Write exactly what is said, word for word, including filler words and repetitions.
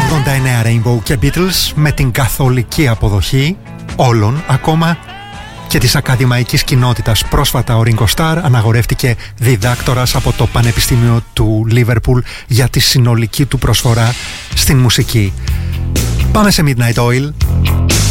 ογδόντα εννέα Rainbow και Beatles με την καθολική αποδοχή όλων ακόμα και της ακαδημαϊκής κοινότητας. Πρόσφατα ο Ringo Starr αναγορεύτηκε διδάκτορας από το Πανεπιστήμιο του Liverpool για τη συνολική του προσφορά στην μουσική. Πάμε σε Midnight Oil.